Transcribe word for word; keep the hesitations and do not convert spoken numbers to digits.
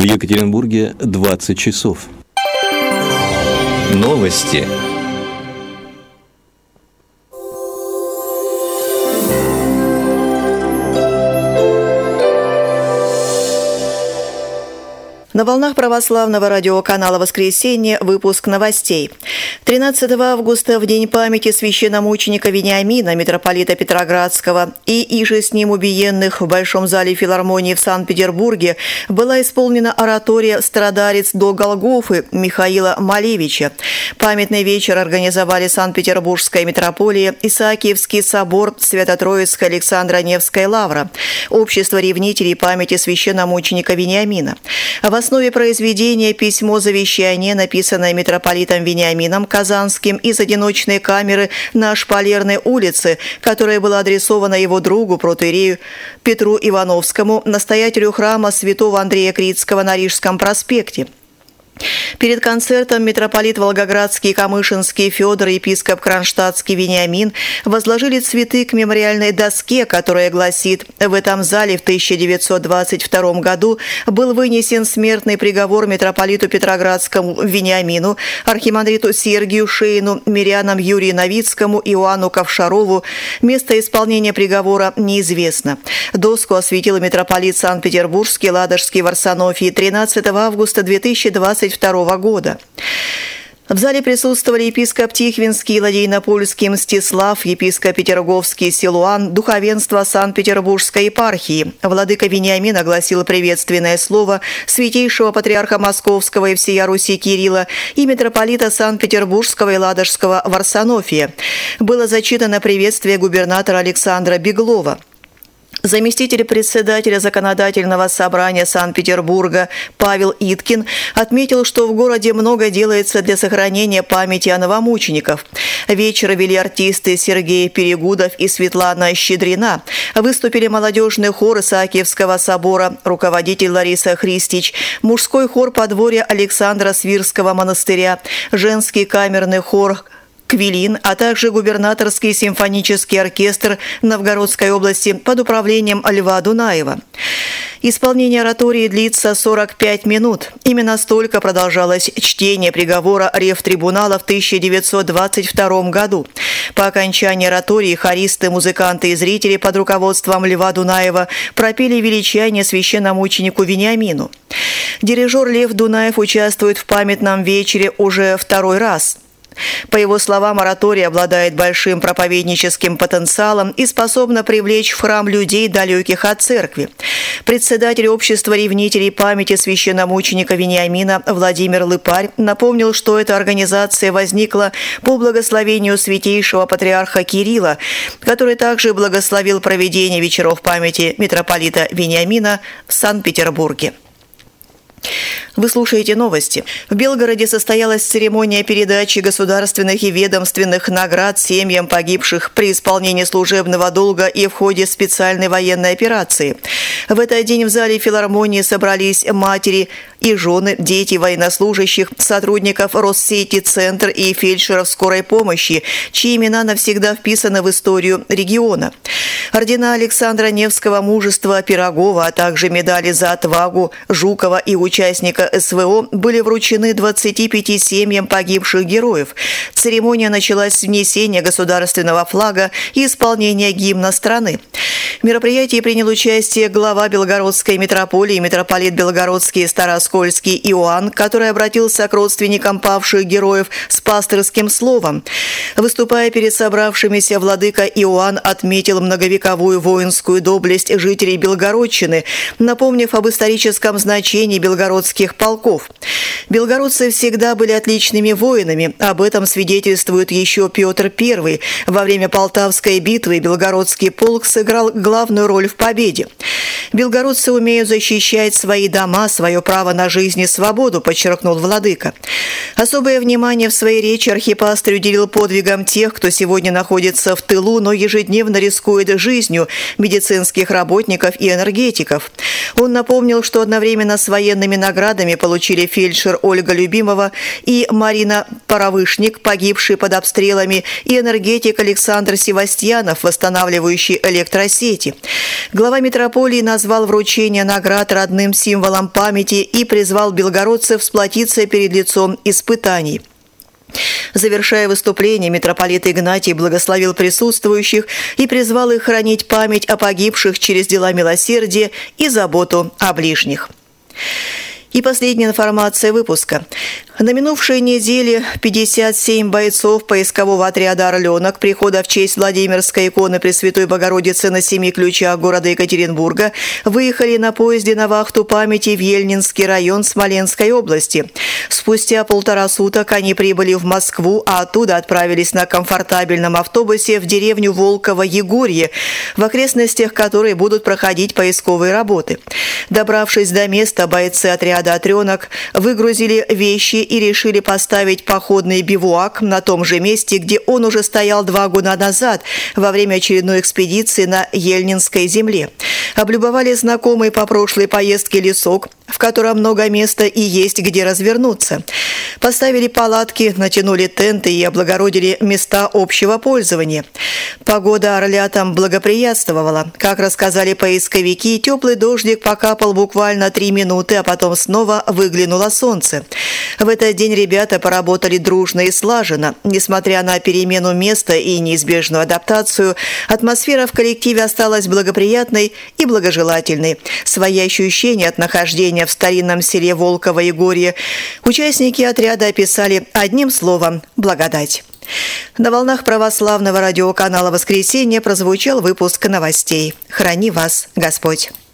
Екатеринбурге двадцать часов. Новости. На волнах православного радиоканала «Воскресенье» выпуск новостей. тринадцатого августа, в день памяти священномученика Вениамина, митрополита Петроградского, и иже с ним убиенных в Большом зале филармонии в Санкт-Петербурге, была исполнена оратория «Страдалец до Голгофы» Михаила Малевича. Памятный вечер организовали Санкт-Петербургская митрополия, Исаакиевский собор, Свято-Троицкая Александро-Невская лавра, Общество ревнителей памяти священномученика Вениамина. В В основе произведения письмо завещания, написанное митрополитом Вениамином Казанским из одиночной камеры на Шпалерной улице, которое было адресовано его другу, протоиерею Петру Ивановскому, настоятелю храма святого Андрея Критского на Рижском проспекте. Перед концертом митрополит Волгоградский и Камышинский Федор, епископ Кронштадтский Вениамин возложили цветы к мемориальной доске, которая гласит: «В этом зале в тысяча девятьсот двадцать втором году был вынесен смертный приговор митрополиту Петроградскому Вениамину, архимандриту Сергию Шейну, мирянам Юрию Новицкому, Иоанну Ковшарову. Место исполнения приговора неизвестно». Доску осветил митрополит Санкт-Петербургский, Ладожский, Варсонофий тринадцатого августа две тысячи двадцать второго года. В зале присутствовали епископ Тихвинский и Ладейнопольский Мстислав, епископ Петерговский Силуан, духовенство Санкт-Петербургской епархии. Владыка Вениамин огласил приветственное слово святейшего патриарха Московского и всея Руси Кирилла и митрополита Санкт-Петербургского и Ладожского Варсонофия. Было зачитано приветствие губернатора Александра Беглова. Заместитель председателя Законодательного собрания Санкт-Петербурга Павел Иткин отметил, что в городе много делается для сохранения памяти о новомучениках. Вечер вели артисты Сергей Перегудов и Светлана Щедрина. Выступили молодежный хор Исаакиевского собора, руководитель Лариса Христич, мужской хор подворья Александра Свирского монастыря, женский камерный хор «Квилин», а также губернаторский симфонический оркестр Новгородской области под управлением Льва Дунаева. Исполнение оратории длится сорок пять минут. Именно столько продолжалось чтение приговора Ревтрибунала в тысяча девятьсот двадцать втором году. По окончании оратории хористы, музыканты и зрители под руководством Льва Дунаева пропели величание священномученику Вениамину. Дирижер Лев Дунаев участвует в памятном вечере уже второй раз. По его словам, оратория обладает большим проповедническим потенциалом и способна привлечь в храм людей, далеких от церкви. Председатель общества ревнителей памяти священномученика Вениамина Владимир Лыпарь напомнил, что эта организация возникла по благословению святейшего патриарха Кирилла, который также благословил проведение вечеров памяти митрополита Вениамина в Санкт-Петербурге. Вы слушаете новости. В Белгороде состоялась церемония передачи государственных и ведомственных наград семьям погибших при исполнении служебного долга и в ходе специальной военной операции. В этот день в зале филармонии собрались матери и жены, дети военнослужащих, сотрудников Россети «Центр» и фельдшеров скорой помощи, чьи имена навсегда вписаны в историю региона. Ордена Александра Невского мужества Пирогова, а также медали за отвагу Жукова и участника СВО были вручены двадцати пяти семьям погибших героев. Церемония началась с внесения государственного флага и исполнения гимна страны. В мероприятии принял участие глава Белгородской митрополии, митрополит Белгородский и Староскольский Иоанн, который обратился к родственникам павших героев с пастырским словом. Выступая перед собравшимися, владыка Иоанн отметил многовековую воинскую доблесть жителей Белгородчины, напомнив об историческом значении белгородских полков. Белгородцы всегда были отличными воинами. Об этом свидетельствует еще Петр Первый. Во время Полтавской битвы Белгородский полк сыграл главную роль в победе. Белгородцы умеют защищать свои дома, свое право на жизнь и свободу, подчеркнул владыка. Особое внимание в своей речи архипастырь уделил подвигам тех, кто сегодня находится в тылу, но ежедневно рискует жизнью медицинских работников и энергетиков. Он напомнил, что одновременно с военными наградами травмами получили фельдшер Ольга Любимова и Марина Паровышник, погибшие под обстрелами, и энергетик Александр Севастьянов, восстанавливающий электросети. Глава митрополии назвал вручение наград родным символом памяти и призвал белгородцев сплотиться перед лицом испытаний. Завершая выступление, митрополит Игнатий благословил присутствующих и призвал их хранить память о погибших через дела милосердия и заботу о ближних. И последняя информация выпуска. На минувшей неделе пятьдесят семь бойцов поискового отряда «Орленок» прихода в честь Владимирской иконы Пресвятой Богородицы на семи ключах города Екатеринбурга выехали на поезде на вахту памяти в Ельнинский район Смоленской области. Спустя полтора суток они прибыли в Москву, а оттуда отправились на комфортабельном автобусе в деревню Волково-Егорье, в окрестностях которой будут проходить поисковые работы. Добравшись до места, бойцы отряда «Орленок» выгрузили вещи и решили поставить походный бивуак на том же месте, где он уже стоял два года назад во время очередной экспедиции на Ельнинской земле. Облюбовали знакомый по прошлой поездке лесок, в котором много места и есть где развернуться. Поставили палатки, натянули тенты и облагородили места общего пользования. Погода орлятам благоприятствовала. Как рассказали поисковики, теплый дождик покапал буквально три минуты, а потом снова выглянуло солнце. В этот день ребята поработали дружно и слаженно. Несмотря на перемену места и неизбежную адаптацию, атмосфера в коллективе осталась благоприятной и благожелательной. Свои ощущения от нахождения в старинном селе Волково-Егорье участники отряда описали одним словом «благодать». На волнах православного радиоканала «Воскресенье» прозвучал выпуск новостей. Храни вас Господь!